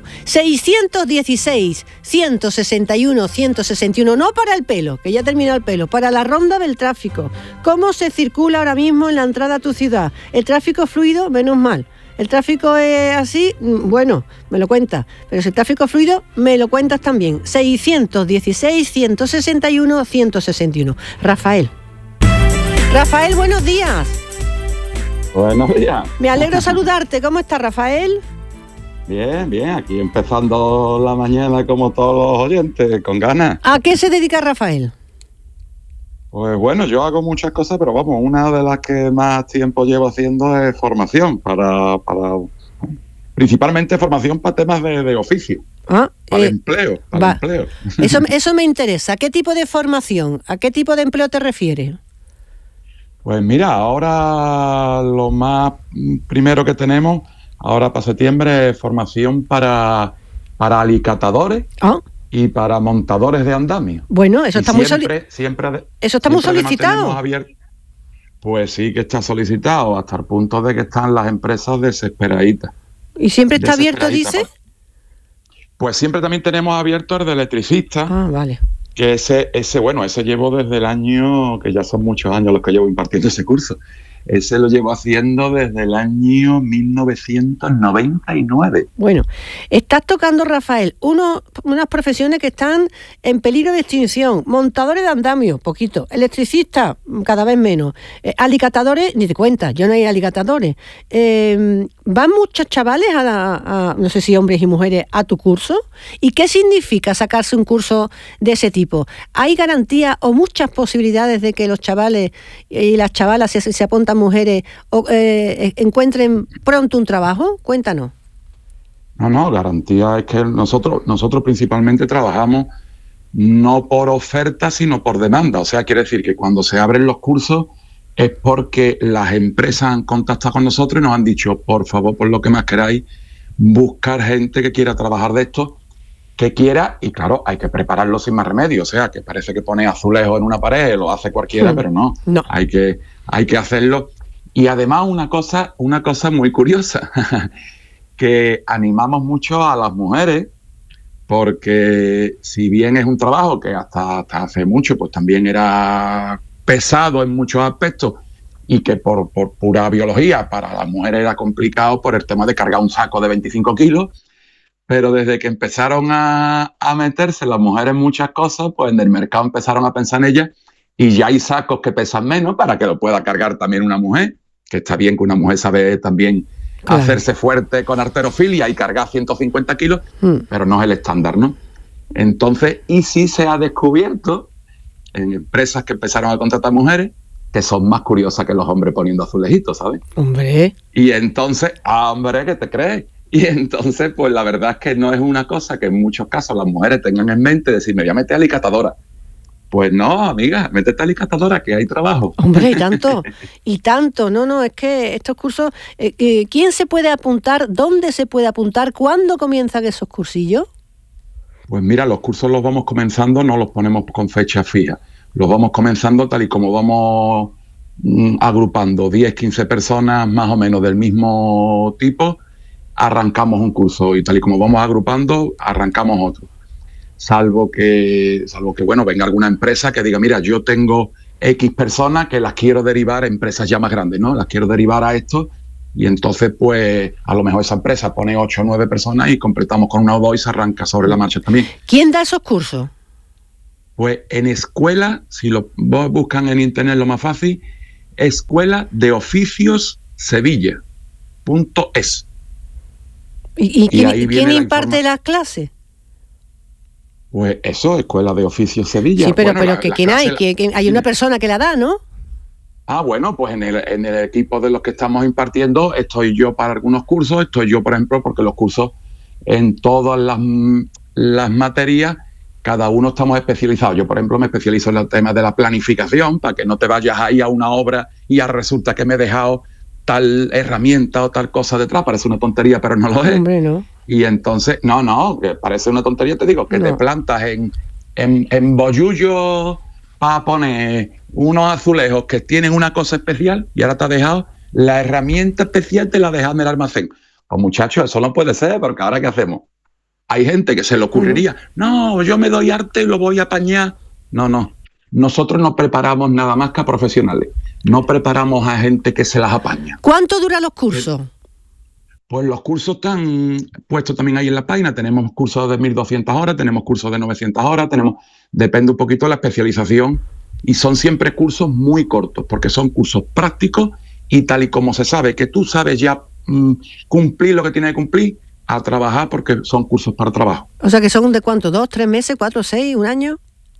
[SPEAKER 1] 616, 161, 161. No para el pelo, que ya terminó el pelo, para la ronda del tráfico. ¿Cómo se circula ahora mismo en la entrada a tu ciudad? ¿El tráfico fluido? Menos mal. ¿El tráfico es así? Bueno, me lo cuentas. Pero si el tráfico fluido, me lo cuentas también. 616, 161, 161. Rafael, buenos días.
[SPEAKER 10] Buenos días.
[SPEAKER 1] Me alegro saludarte. ¿Cómo estás, Rafael?
[SPEAKER 10] Bien, aquí empezando la mañana como todos los oyentes, con ganas.
[SPEAKER 1] ¿A qué se dedica Rafael?
[SPEAKER 10] Pues bueno, yo hago muchas cosas, pero vamos, una de las que más tiempo llevo haciendo es formación, para principalmente formación para temas de oficio. Para empleo.
[SPEAKER 1] Eso me interesa. ¿Qué tipo de formación? ¿A qué tipo de empleo te refieres?
[SPEAKER 10] Pues mira, ahora lo más primero que tenemos, ahora para septiembre, es formación para alicatadores y para montadores de andamio.
[SPEAKER 1] Bueno, eso está muy solicitado.
[SPEAKER 10] Pues sí que está solicitado, hasta el punto de que están las empresas desesperaditas.
[SPEAKER 1] ¿Y siempre está abierto, dice?
[SPEAKER 10] Pues siempre también tenemos abierto el de electricista.
[SPEAKER 1] Vale.
[SPEAKER 10] Que ese llevo desde el año, que ya son muchos años los que llevo impartiendo ese curso. ese lo llevo haciendo desde el año 1999.
[SPEAKER 1] Bueno, estás tocando, Rafael, unas profesiones que están en peligro de extinción. Montadores de andamio, poquito. Electricistas, cada vez menos. Alicatadores, ni te cuentas, yo no hay alicatadores. ¿Van muchos chavales no sé si hombres y mujeres, a tu curso? ¿Y qué significa sacarse un curso de ese tipo? ¿Hay garantía o muchas posibilidades de que los chavales y las chavalas, si se apuntan mujeres, encuentren pronto un trabajo? Cuéntanos.
[SPEAKER 10] No, garantía es que nosotros principalmente trabajamos no por oferta, sino por demanda. O sea, quiere decir que cuando se abren los cursos es porque las empresas han contactado con nosotros y nos han dicho, por favor, por lo que más queráis, buscar gente que quiera trabajar de esto, que quiera, y claro, hay que prepararlo sin más remedio. O sea, que parece que pone azulejos en una pared, lo hace cualquiera, pero no. Hay que hacerlo. Y además una cosa muy curiosa, que animamos mucho a las mujeres, porque si bien es un trabajo que hasta hace mucho pues también era pesado en muchos aspectos y que por pura biología para las mujeres era complicado por el tema de cargar un saco de 25 kilos, pero desde que empezaron a meterse las mujeres en muchas cosas, pues en el mercado empezaron a pensar en ellas y ya hay sacos que pesan menos para que lo pueda cargar también una mujer, que está bien que una mujer sabe también hacerse fuerte con halterofilia y cargar 150 kilos, pero no es el estándar, ¿no? Entonces, y sí se ha descubierto en empresas que empezaron a contratar mujeres que son más curiosas que los hombres poniendo azulejitos, ¿sabes?
[SPEAKER 1] Hombre.
[SPEAKER 10] Y entonces, hombre, ¿qué te crees? Y entonces, pues la verdad es que no es una cosa que en muchos casos las mujeres tengan en mente, decir, me voy a meter alicatadora. Pues no, amiga, métete alicatadora, que hay trabajo.
[SPEAKER 1] Hombre, y tanto. No, es que estos cursos, ¿quién se puede apuntar? ¿Dónde se puede apuntar? ¿Cuándo comienzan esos cursillos?
[SPEAKER 10] Pues mira, los cursos los vamos comenzando, no los ponemos con fecha fija. Los vamos comenzando tal y como vamos agrupando 10, 15 personas más o menos del mismo tipo, arrancamos un curso y tal y como vamos agrupando, arrancamos otro. Salvo que bueno, venga alguna empresa que diga, mira, yo tengo X personas que las quiero derivar a empresas ya más grandes, ¿no? Las quiero derivar a esto y entonces pues a lo mejor esa empresa pone 8 o 9 personas y completamos con una o dos y se arranca sobre la marcha también.
[SPEAKER 1] ¿Quién da esos cursos?
[SPEAKER 10] Pues en escuela, si lo buscan en internet lo más fácil, Escuela de Oficios Sevilla.es.
[SPEAKER 1] ¿Y quién imparte las clases?
[SPEAKER 10] Pues eso, Escuela de Oficios Sevilla.
[SPEAKER 1] Sí, pero ¿quién hay? Hay una persona que la da, ¿no?
[SPEAKER 10] Bueno, pues en el equipo de los que estamos impartiendo estoy yo para algunos cursos, estoy yo, por ejemplo, porque los cursos en todas las materias, cada uno estamos especializados. Yo, por ejemplo, me especializo en el tema de la planificación, para que no te vayas ahí a una obra y ya resulta que me he dejado tal herramienta o tal cosa detrás. Parece una tontería, pero no lo es.
[SPEAKER 1] Hombre, no.
[SPEAKER 10] Y entonces, no, que parece una tontería, te digo, que te plantas en Bollullo para poner unos azulejos que tienen una cosa especial y ahora te has dejado la herramienta especial, te la has dejado en el almacén. Pues muchachos, eso no puede ser, porque ahora ¿qué hacemos? Hay gente que se le ocurriría, no, yo me doy arte y lo voy a apañar. No, nosotros no preparamos nada más que a profesionales, no preparamos a gente que se las apaña.
[SPEAKER 1] ¿Cuánto duran los cursos?
[SPEAKER 10] Pues los cursos están puestos también ahí en la página. Tenemos cursos de 1.200 horas, tenemos cursos de 900 horas, depende un poquito de la especialización y son siempre cursos muy cortos porque son cursos prácticos y tal y como se sabe que tú sabes ya cumplir lo que tienes que cumplir, a trabajar porque son cursos para trabajo.
[SPEAKER 1] O sea que son ¿de cuánto? ¿2, 3 meses, 4, 6, un año?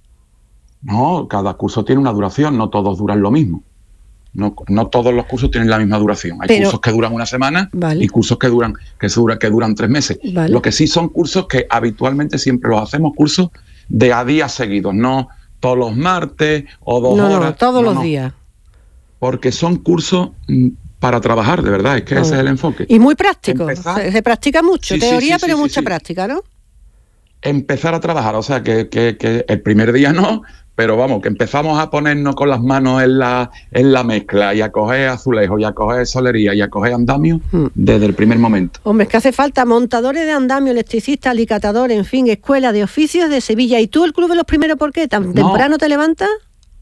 [SPEAKER 10] No, cada curso tiene una duración, no todos duran lo mismo. No todos los cursos tienen la misma duración. Hay cursos que duran una semana y cursos que duran 3 meses. Vale. Lo que sí son cursos que habitualmente siempre los hacemos cursos de a días seguidos, no todos los martes o 2 horas.
[SPEAKER 1] No, todos los días.
[SPEAKER 10] Porque son cursos para trabajar, de verdad, es que ese es el enfoque.
[SPEAKER 1] Y muy práctico, se practica mucho, teoría, pero mucha práctica, ¿no?
[SPEAKER 10] Empezar a trabajar, o sea, que el primer día no, pero vamos, que empezamos a ponernos con las manos en la mezcla y a coger azulejos y a coger solería y a coger andamio desde el primer momento.
[SPEAKER 1] Hombre, es que hace falta montadores de andamio, electricistas, alicatadores, en fin, Escuela de Oficios de Sevilla. ¿Y tú, el Club de los Primeros, por qué? ¿Tan temprano te levantas?
[SPEAKER 10] No,
[SPEAKER 1] ¿Tan temprano te levantas?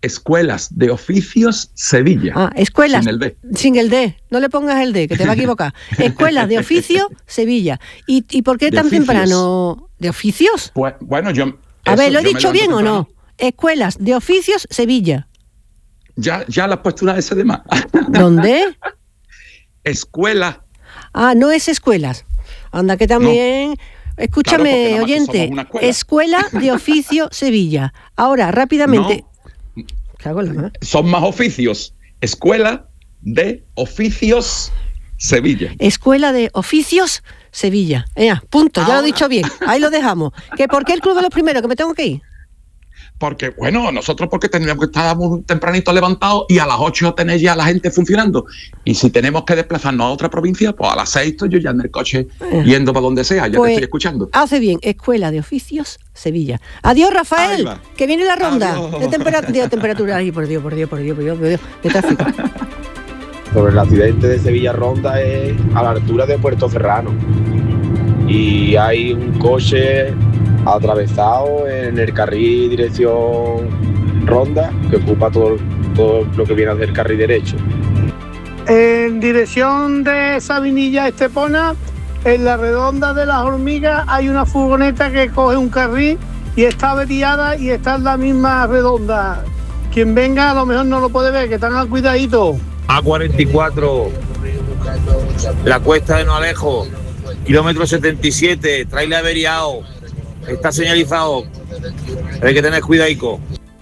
[SPEAKER 10] Escuelas de Oficios Sevilla.
[SPEAKER 1] Ah, escuelas.
[SPEAKER 10] Sin el D.
[SPEAKER 1] Sin el D. No le pongas el D, que te va a equivocar. Escuelas de Oficio Sevilla. ¿Y por qué tan temprano? ¿De oficios?
[SPEAKER 10] Pues, bueno, yo...
[SPEAKER 1] A ver, ¿lo he dicho bien o no? Escuelas de Oficios Sevilla.
[SPEAKER 10] Ya le has puesto una S de más.
[SPEAKER 1] ¿Dónde?
[SPEAKER 10] Escuela.
[SPEAKER 1] Ah, no es escuelas. Anda, que también... No. Escúchame, claro, oyente. Escuela de Oficio Sevilla. Ahora, rápidamente...
[SPEAKER 10] No. Son más oficios. Escuela de Oficios Sevilla.
[SPEAKER 1] Escuela de Oficios Sevilla. Punto, ya lo he dicho bien. Ahí lo dejamos. ¿Que por qué el Club de los Primeros? ¿Que me tengo que ir?
[SPEAKER 10] Porque, bueno, nosotros porque tendríamos que estar muy tempranito levantados y a las 8 tener ya la gente funcionando. Y si tenemos que desplazarnos a otra provincia, pues a las 6 estoy yo ya en el coche yendo para donde sea, ya pues, te estoy escuchando.
[SPEAKER 1] Hace bien, Escuela de Oficios Sevilla. Adiós, Rafael, que viene la ronda de temperatura. Ay, por Dios, de tráfico.
[SPEAKER 8] Sobre el accidente de Sevilla Ronda es a la altura de Puerto Serrano. Y hay un coche atravesado en el carril dirección Ronda, que ocupa todo lo que viene a ser el carril derecho.
[SPEAKER 21] En dirección de Sabinilla Estepona, en la redonda de las Hormigas, hay una furgoneta que coge un carril y está averiada y está en la misma redonda. Quien venga a lo mejor no lo puede ver, que están al cuidadito.
[SPEAKER 8] A44, la cuesta de No Alejo, kilómetro 77, trailer averiado. Está señalizado. Hay que tener cuidado.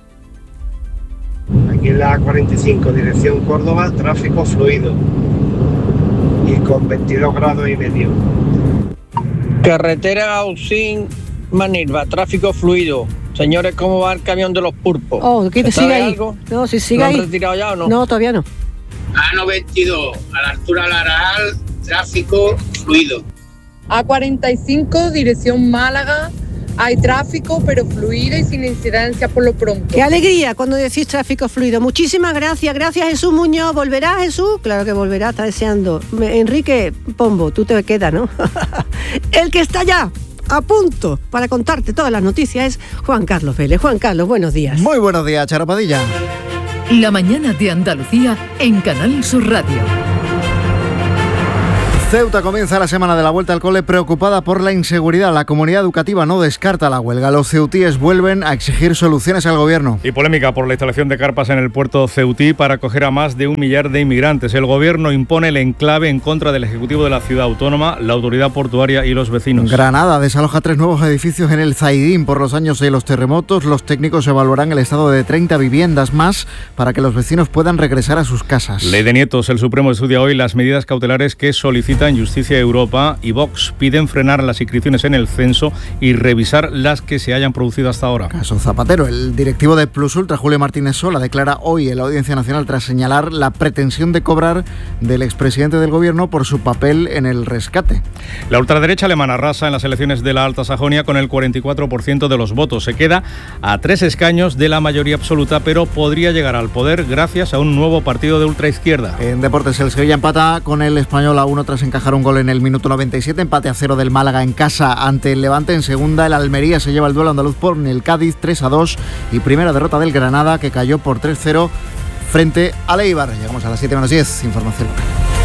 [SPEAKER 11] Aquí en la A45, dirección Córdoba, tráfico fluido. Y con 22 grados y medio.
[SPEAKER 15] Carretera Ausín Manilva, tráfico fluido. Señores, ¿cómo va el camión de los pulpos?
[SPEAKER 1] Oh, ¿qué sigue ahí?
[SPEAKER 15] Algo?
[SPEAKER 1] No, si sigue ahí.
[SPEAKER 15] ¿Lo han retirado ya o no?
[SPEAKER 1] No, todavía no.
[SPEAKER 12] A92, a la altura del Aral, tráfico fluido.
[SPEAKER 13] A45, dirección Málaga. Hay tráfico, pero fluido y sin incidencia por lo pronto.
[SPEAKER 1] ¡Qué alegría cuando decís tráfico fluido! Muchísimas gracias. Gracias, Jesús Muñoz. ¿Volverá, Jesús? Claro que volverá, está deseando. Enrique Pombo, tú te quedas, ¿no? El que está ya a punto para contarte todas las noticias es Juan Carlos Vélez. Juan Carlos, buenos días.
[SPEAKER 14] Muy buenos días, Charo Padilla.
[SPEAKER 16] La mañana de Andalucía en Canal Sur Radio.
[SPEAKER 14] Ceuta comienza la semana de la vuelta al cole preocupada por la inseguridad. La comunidad educativa no descarta la huelga. Los ceutíes vuelven a exigir soluciones al gobierno.
[SPEAKER 17] Y polémica por la instalación de carpas en el puerto ceutí para acoger a más de 1 millar de inmigrantes. El gobierno impone el enclave en contra del Ejecutivo de la ciudad autónoma, la autoridad portuaria y los vecinos.
[SPEAKER 14] Granada desaloja 3 nuevos edificios en el Zaidín por los años de los terremotos. Los técnicos evaluarán el estado de 30 viviendas más para que los vecinos puedan regresar a sus casas.
[SPEAKER 17] Ley de nietos. El Supremo estudia hoy las medidas cautelares que solicitan Justicia Europa y Vox. Piden frenar las inscripciones en el censo y revisar las que se hayan producido hasta ahora.
[SPEAKER 14] Caso Zapatero. El directivo de Plus Ultra, Julio Martínez Sola, declara hoy en la Audiencia Nacional tras señalar la pretensión de cobrar del expresidente del gobierno por su papel en el rescate.
[SPEAKER 17] La ultraderecha alemana arrasa en las elecciones de la Alta Sajonia con el 44% de los votos. Se queda a 3 escaños de la mayoría absoluta, pero podría llegar al poder gracias a un nuevo partido de ultraizquierda.
[SPEAKER 14] En deportes, el Sevilla empata con el Español a 1 tras encajar un gol en el minuto 97, empate a 0 del Málaga en casa ante el Levante. En segunda, el Almería se lleva el duelo andaluz por el Cádiz 3-2 y primera derrota del Granada, que cayó por 3-0 frente al Eibar. Llegamos a las 7:10, información local.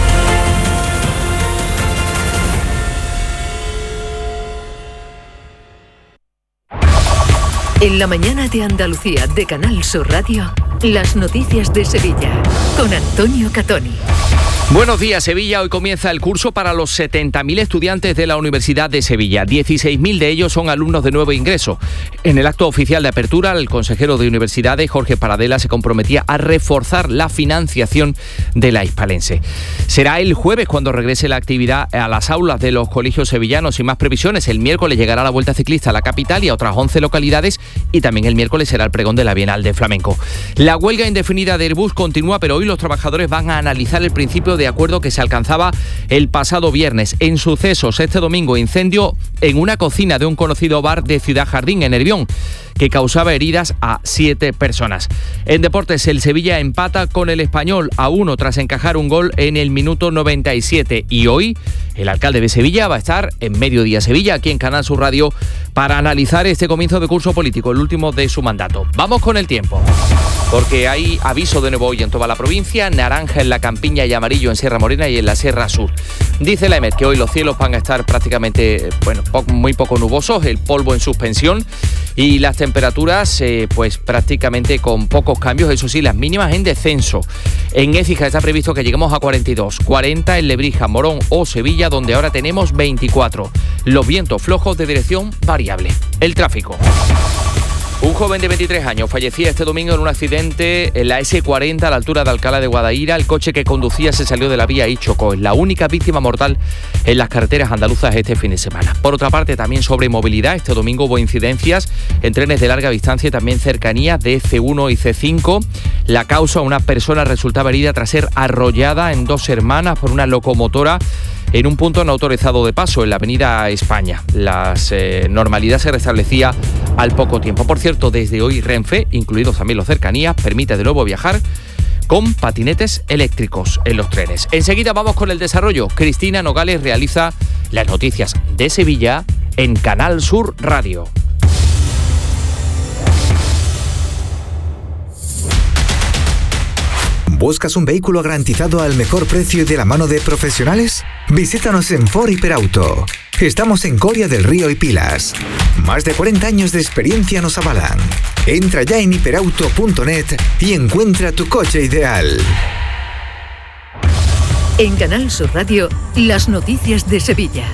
[SPEAKER 16] En la mañana de Andalucía de Canal Sur Radio, las noticias de Sevilla con Antonio Catoni.
[SPEAKER 18] Buenos días, Sevilla. Hoy comienza el curso para los 70.000 estudiantes de la Universidad de Sevilla. 16.000 de ellos son alumnos de nuevo ingreso. En el acto oficial de apertura, el consejero de Universidades, Jorge Paradela, se comprometía a reforzar la financiación de la hispalense. Será el jueves cuando regrese la actividad a las aulas de los colegios sevillanos. Sin más previsiones, el miércoles llegará la Vuelta Ciclista a la capital y a otras 11 localidades, y también el miércoles será el pregón de la Bienal de Flamenco. La huelga indefinida de Airbus continúa, pero hoy los trabajadores van a analizar el principio de acuerdo que se alcanzaba el pasado viernes. En sucesos, este domingo, incendio en una cocina de un conocido bar de Ciudad Jardín, en Nervión. que causaba heridas a 7 personas. En deportes, el Sevilla empata con el Español a 1 tras encajar un gol en el minuto 97. Y hoy el alcalde de Sevilla va a estar en Mediodía Sevilla, aquí en Canal Sur Radio, para analizar este comienzo de curso político, el último de su mandato. Vamos con el tiempo, porque hay aviso de nuevo hoy en toda la provincia, naranja en la Campiña y amarillo en Sierra Morena y en la Sierra Sur. Dice la EMET que hoy los cielos van a estar prácticamente, muy poco nubosos, el polvo en suspensión y las temperaturas pues prácticamente con pocos cambios, eso sí, las mínimas en descenso. En Écija está previsto que lleguemos a 42, 40 en Lebrija, Morón o Sevilla, donde ahora tenemos 24. Los vientos flojos de dirección variable. El tráfico. Un joven de 23 años fallecía este domingo en un accidente en la S40 a la altura de Alcalá de Guadaira. El coche que conducía se salió de la vía y chocó. Es la única víctima mortal en las carreteras andaluzas este fin de semana. Por otra parte, también sobre movilidad, este domingo hubo incidencias en trenes de larga distancia y también cercanías de C1 y C5. La causa, una persona resultaba herida tras ser arrollada en Dos Hermanas por una locomotora en un punto no autorizado de paso, en la avenida España. La normalidad se restablecía al poco tiempo. Por cierto, desde hoy Renfe, incluidos también los cercanías, permite de nuevo viajar con patinetes eléctricos en los trenes. Enseguida vamos con el desarrollo. Cristina Nogales realiza las noticias de Sevilla en Canal Sur Radio.
[SPEAKER 5] ¿Buscas un vehículo garantizado al mejor precio y de la mano de profesionales? Visítanos en Ford Hiperauto. Estamos en Coria del Río y Pilas. Más de 40 años de experiencia nos avalan. Entra ya en hiperauto.net y encuentra tu coche ideal.
[SPEAKER 16] En Canal Sur Radio, las noticias de Sevilla.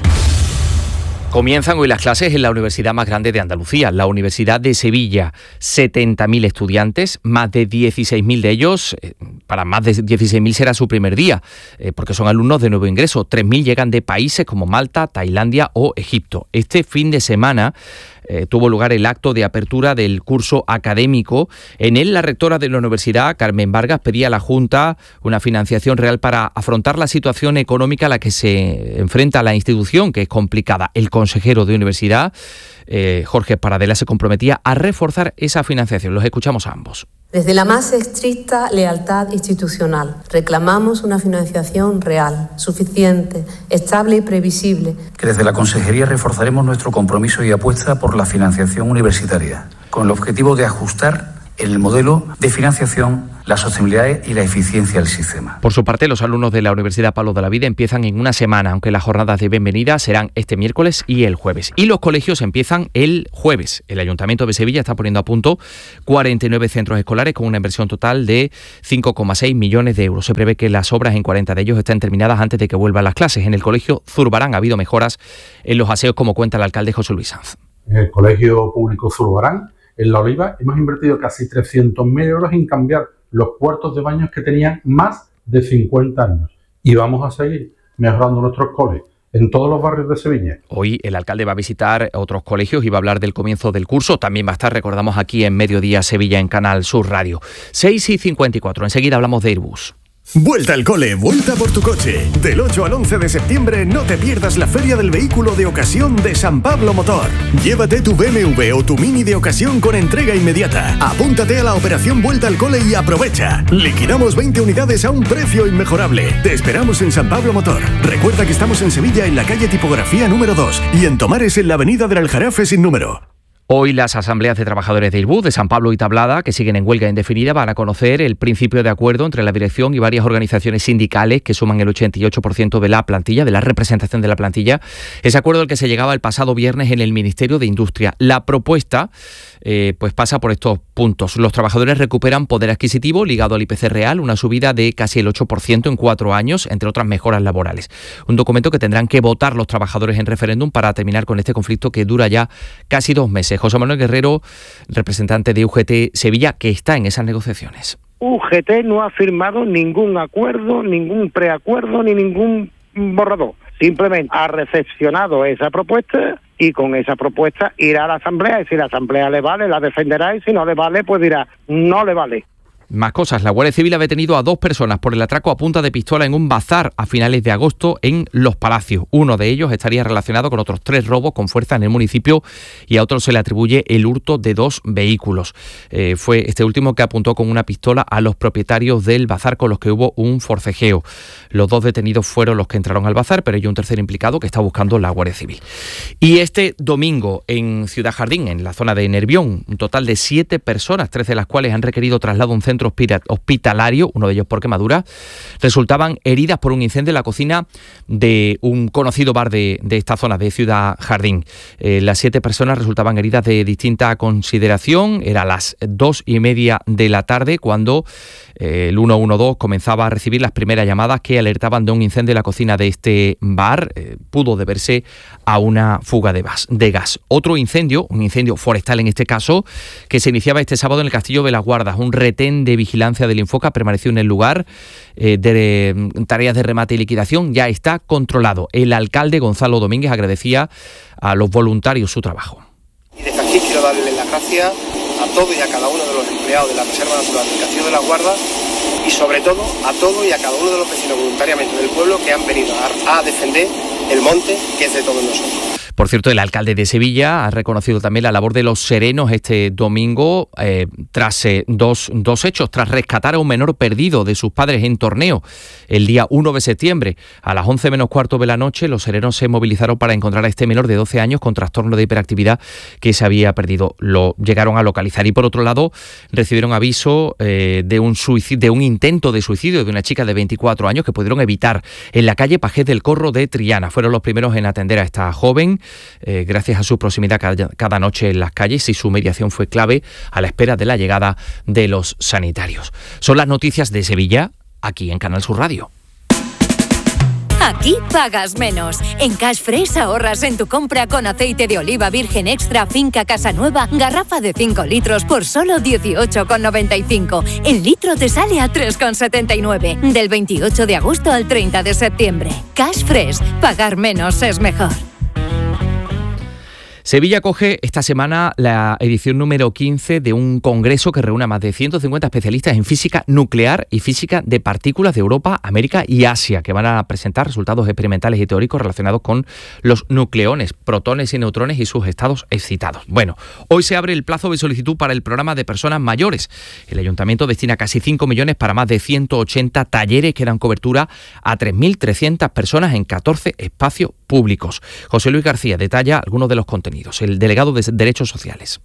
[SPEAKER 18] Comienzan hoy las clases en la universidad más grande de Andalucía, la Universidad de Sevilla. 70.000 estudiantes, más de 16.000 de ellos, para más de 16.000 será su primer día, porque son alumnos de nuevo ingreso. 3.000 llegan de países como Malta, Tailandia o Egipto. Este fin de semana tuvo lugar el acto de apertura del curso académico. En él, la rectora de la universidad, Carmen Vargas, pedía a la Junta una financiación real para afrontar la situación económica a la que se enfrenta la institución, que es complicada. El consejero de universidad, Jorge Paradela, se comprometía a reforzar esa financiación. Los escuchamos a ambos.
[SPEAKER 19] Desde la más estricta lealtad institucional, reclamamos una financiación real, suficiente, estable y previsible.
[SPEAKER 20] Que desde la Consejería reforzaremos nuestro compromiso y apuesta por la financiación universitaria, con el objetivo de ajustar en el modelo de financiación la sostenibilidad y la eficiencia del sistema.
[SPEAKER 18] Por su parte, los alumnos de la Universidad Pablo de la Vida empiezan en una semana, aunque las jornadas de bienvenida serán este miércoles y el jueves. Y los colegios empiezan el jueves. El Ayuntamiento de Sevilla está poniendo a punto 49 centros escolares con una inversión total de 5,6 millones de euros. Se prevé que las obras en 40 de ellos estén terminadas antes de que vuelvan las clases. En el colegio Zurbarán ha habido mejoras en los aseos, como cuenta el alcalde José Luis Sanz.
[SPEAKER 22] En el colegio público Zurbarán, en La Oliva, hemos invertido casi 300.000 euros en cambiar los puertos de baños que tenían más de 50 años. Y vamos a seguir mejorando nuestros coles en todos los barrios de Sevilla.
[SPEAKER 18] Hoy el alcalde va a visitar otros colegios y va a hablar del comienzo del curso. También va a estar, recordamos, aquí en Mediodía Sevilla en Canal Sur Radio. 6:54. Enseguida hablamos de Airbus.
[SPEAKER 23] Vuelta al cole, vuelta por tu coche. Del 8 al 11 de septiembre no te pierdas la Feria del Vehículo de Ocasión de San Pablo Motor. Llévate tu BMW o tu Mini de ocasión con entrega inmediata. Apúntate a la operación Vuelta al Cole y aprovecha. Liquidamos 20 unidades a un precio inmejorable. Te esperamos en San Pablo Motor. Recuerda que estamos en Sevilla en la calle Tipografía número 2 y en Tomares en la avenida del Aljarafe sin número.
[SPEAKER 18] Hoy las asambleas de trabajadores de Airbus, de San Pablo y Tablada, que siguen en huelga indefinida, van a conocer el principio de acuerdo entre la dirección y varias organizaciones sindicales que suman el 88% de la plantilla, de la representación de la plantilla. Ese acuerdo al que se llegaba el pasado viernes en el Ministerio de Industria. La propuesta pues pasa por estos puntos. Los trabajadores recuperan poder adquisitivo ligado al IPC real, una subida de casi el 8% en 4 años, entre otras mejoras laborales. Un documento que tendrán que votar los trabajadores en referéndum para terminar con este conflicto que dura ya casi 2 meses. José Manuel Guerrero, representante de UGT Sevilla, que está en esas negociaciones.
[SPEAKER 11] UGT no ha firmado ningún acuerdo, ningún preacuerdo ni ningún borrador. Simplemente ha recepcionado esa propuesta y con esa propuesta irá a la Asamblea y si la Asamblea le vale, la defenderá y si no le vale, pues dirá, no le vale.
[SPEAKER 18] Más cosas. La Guardia Civil ha detenido a 2 personas por el atraco a punta de pistola en un bazar a finales de agosto en Los Palacios. Uno de ellos estaría relacionado con otros 3 robos con fuerza en el municipio y a otro se le atribuye el hurto de 2 vehículos. Fue este último que apuntó con una pistola a los propietarios del bazar con los que hubo un forcejeo. Los 2 detenidos fueron los que entraron al bazar, pero hay un tercer implicado que está buscando la Guardia Civil. Y este domingo en Ciudad Jardín, en la zona de Nervión, un total de 7 personas, 3 de las cuales han requerido traslado a un centro hospitalario, uno de ellos por quemadura, resultaban heridas por un incendio en la cocina de un conocido bar de esta zona de Ciudad Jardín. Las 7 personas resultaban heridas de distinta consideración. Era a las 2:30 de la tarde cuando el 112 comenzaba a recibir las primeras llamadas que alertaban de un incendio en la cocina de este bar. Pudo deberse a una fuga de gas. Otro incendio, un incendio forestal en este caso, que se iniciaba este sábado en el Castillo de las Guardas. Un retén de vigilancia del Infoca permaneció en el lugar de tareas de remate y liquidación. Ya está controlado. El alcalde Gonzalo Domínguez agradecía a los voluntarios su trabajo.
[SPEAKER 2] Y desde aquí quiero darles las gracias a todos y a cada uno de los empleados de la Reserva Natural del Castillo de las Guardas y sobre todo a todos y a cada uno de los vecinos voluntariamente del pueblo que han venido a defender el monte que es de todos nosotros.
[SPEAKER 18] Por cierto, el alcalde de Sevilla ha reconocido también la labor de los serenos este domingo tras dos hechos, tras rescatar a un menor perdido de sus padres en Torneo el día 1 de septiembre. A las 11 menos cuarto de la noche, los serenos se movilizaron para encontrar a este menor de 12 años con trastorno de hiperactividad que se había perdido. Lo llegaron a localizar y, por otro lado, recibieron aviso de un intento de suicidio de una chica de 24 años que pudieron evitar en la calle Pajés del Corro de Triana. Fueron los primeros en atender a esta joven. Gracias a su proximidad cada noche en las calles y su mediación fue clave a la espera de la llegada de los sanitarios. Son las noticias de Sevilla, aquí en Canal Sur Radio.
[SPEAKER 3] Aquí pagas menos. En Cash Fresh ahorras en tu compra con aceite de oliva virgen extra Finca Casanueva, garrafa de 5 litros por solo 18,95. El litro te sale a 3,79. Del 28 de agosto al 30 de septiembre. Cash Fresh, pagar menos es mejor.
[SPEAKER 18] Sevilla acoge esta semana la edición número 15 de un congreso que reúne a más de 150 especialistas en física nuclear y física de partículas de Europa, América y Asia, que van a presentar resultados experimentales y teóricos relacionados con los nucleones, protones y neutrones y sus estados excitados. Bueno, hoy se abre el plazo de solicitud para el programa de personas mayores. El Ayuntamiento destina casi 5 millones para más de 180 talleres que dan cobertura a 3.300 personas en 14 espacios públicos. José Luis García detalla algunos de los contenidos. El delegado de Derechos Sociales.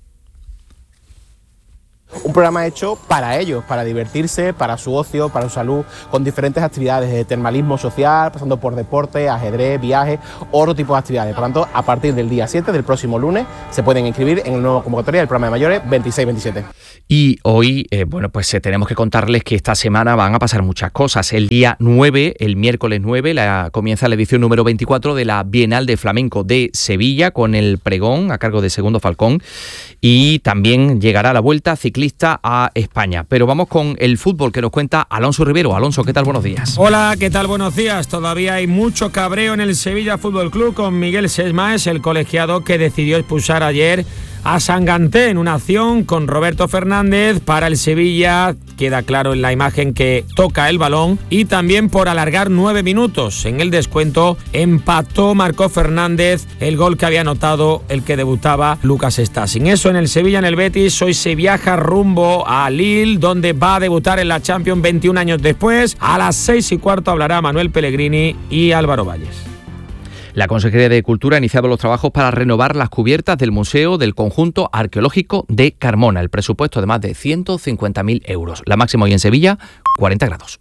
[SPEAKER 4] Un programa hecho para ellos, para divertirse, para su ocio, para su salud, con diferentes actividades, de termalismo social, pasando por deporte, ajedrez, viajes, otro tipo de actividades. Por lo tanto, a partir del día 7, del próximo lunes, se pueden inscribir en el nuevo convocatoria del programa de mayores 26-27.
[SPEAKER 18] Y hoy, pues tenemos que contarles que esta semana van a pasar muchas cosas. El día 9, el miércoles 9, comienza la edición número 24 de la Bienal de Flamenco de Sevilla, con el pregón a cargo de Segundo Falcón, y también llegará la Vuelta Ciclista a España. Pero vamos con el fútbol que nos cuenta Alonso Rivero. Alonso, ¿qué tal? Buenos días.
[SPEAKER 6] Hola, ¿qué tal? Buenos días. Todavía hay mucho cabreo en el Sevilla Fútbol Club con Miguel Sesmaes, el colegiado que decidió expulsar ayer a Sanganté en una acción con Roberto Fernández. Para el Sevilla queda claro en la imagen que toca el balón, y también por alargar 9 minutos. En el descuento empató, marcó Fernández el gol que había anotado el que debutaba Lucas Está. Sin eso, en el Sevilla, en el Betis, hoy se viaja rumbo a Lille, donde va a debutar en la Champions 21 años después. A las 6:15 hablará Manuel Pellegrini y Álvaro Valles.
[SPEAKER 18] La Consejería de Cultura ha iniciado los trabajos para renovar las cubiertas del Museo del Conjunto Arqueológico de Carmona. El presupuesto de más de 150.000 euros. La máxima hoy en Sevilla, 40 grados.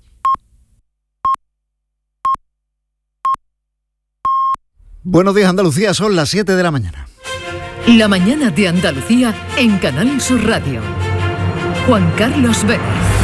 [SPEAKER 14] Buenos días, Andalucía, son las 7 de la mañana.
[SPEAKER 16] La mañana de Andalucía en Canal Sur Radio. Juan Carlos Vélez.